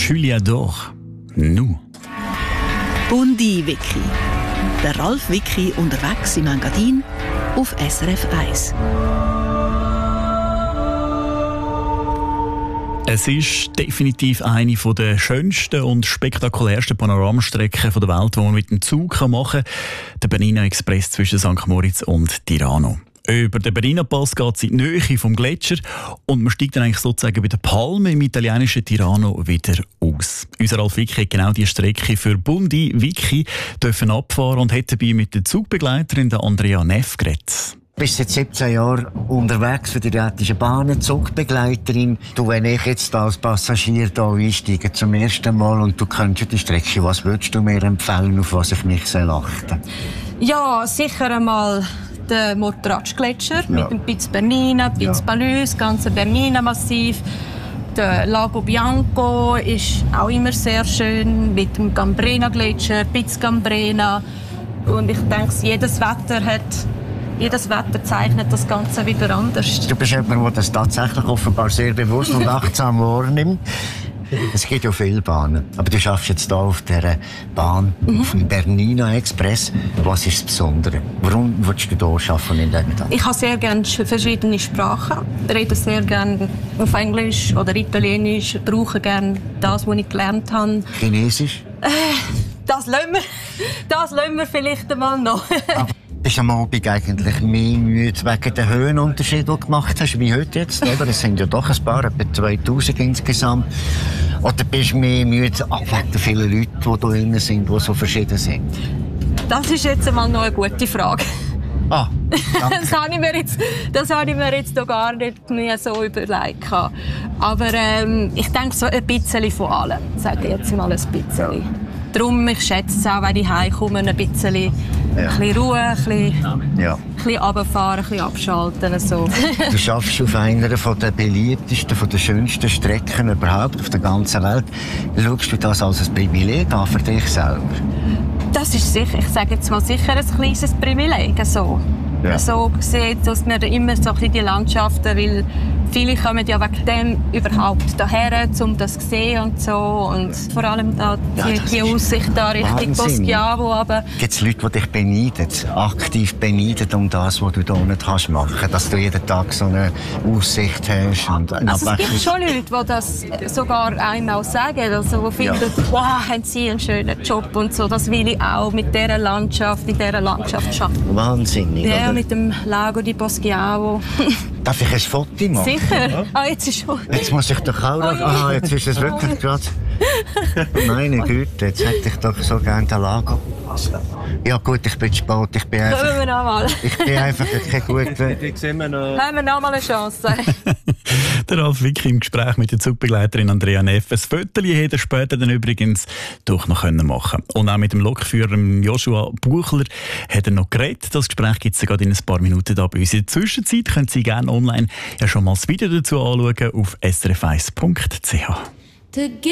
Julia d'Or. Nu. Bundi-Wiki. Der Ralf Wiki unterwegs im Engadin auf SRF 1. Es ist definitiv eine der schönsten und spektakulärsten Panoramastrecken der Welt, die man mit dem Zug machen kann. Der Bernina Express zwischen St. Moritz und Tirano. Über den Bernina Pass geht es in die Nähe vom Gletscher und man steigt dann eigentlich sozusagen bei der Palme im italienischen Tirano wieder aus. Unser Ralf Wiki hat genau diese Strecke für Bundi-Wiki abfahren und hat dabei mit der Zugbegleiterin der Andrea Neff geredet. Bist seit 17 Jahren unterwegs für die Rätische Bahnen, Zugbegleiterin. Du, wenn ich jetzt als Passagier hier einsteige zum ersten Mal und du kennst die Strecke, was würdest du mir empfehlen, auf was ich mich achten soll? Ja, sicher einmal der Morteratsch-Gletscher mit dem Piz Bernina, Piz Palus, das ganze Bernina-Massiv. Der Lago Bianco ist auch immer sehr schön mit dem Gambrena-Gletscher, Piz Gambrena. Und ich denke, jedes Wetter zeichnet das Ganze wieder anders. Du bist jemand, der das tatsächlich offenbar sehr bewusst und achtsam wahrnimmt. Es gibt ja viele Bahnen, aber du schaffst jetzt hier auf dieser Bahn, auf dem Bernina Express. Was ist das Besondere? Warum willst du hier arbeiten in diesem Tag? Ich habe sehr gerne verschiedene Sprachen. Ich rede sehr gerne auf Englisch oder Italienisch. Ich brauche gerne das, was ich gelernt habe. Chinesisch? Das lassen wir vielleicht einmal noch. Bist du am Abend eigentlich mehr müde wegen den Höhenunterschieden, die du gemacht hast, wie heute jetzt? Oder? Es sind ja doch ein paar, etwa 2000 insgesamt. Oder bist du mehr müde wegen den vielen Leuten, die hier drin sind, die so verschieden sind? Das ist jetzt einmal noch eine gute Frage. Ah, das habe ich mir jetzt noch gar nicht mehr so überlegt. Aber ich denke so ein bisschen von allem. Ich sage jetzt mal ein bisschen. Darum, ich schätze es auch, wenn ich heimkomme, ein bisschen Ruhe, ein bisschen runterfahren, ein bisschen abschalten. So. Du schaffst auf einer der beliebtesten, der schönsten Strecken überhaupt auf der ganzen Welt. Schaust du das als ein Privileg an für dich selber? Das ist sicher, ich sage jetzt mal sicher ein kleines Privileg. So gesehen, dass man immer so die Landschaften, weil viele kommen ja wegen dem überhaupt hierher, um das zu sehen und so. Und vor allem da die Aussicht da Richtung Poschiavo. Gibt es Leute, die dich beneiden, aktiv beneiden um das, was du hier nicht machen kannst? Dass du jeden Tag so eine Aussicht hast? Und also es gibt schon Leute, die das sogar einmal sagen. Also, die finden, wow, haben sie einen schönen Job und so. Das will ich auch mit dieser Landschaft, in dieser Landschaft arbeiten. Wahnsinnig, ja, oder? Mit dem Lago di Poschiavo. Darf ich ein Foto machen? Sicher. Ah, jetzt ist schon. Jetzt muss ich doch auch noch. Ah, jetzt ist es wirklich gerade. Meine Güte, jetzt hätte ich doch so gerne den Lago. Ja gut, ich bin spät. Ich bin einfach kein guter. Haben wir noch mal eine Chance. Der Ralf Wiki im Gespräch mit der Zugbegleiterin Andrea Neff. Ein Foto hätte er später dann übrigens doch noch machen. Und auch mit dem Lokführer Joshua Buchler hat er noch geredet. Das Gespräch gibt es gerade in ein paar Minuten da bei uns. In der Zwischenzeit können Sie gerne online schon mal das Video dazu anschauen auf srf1.ch.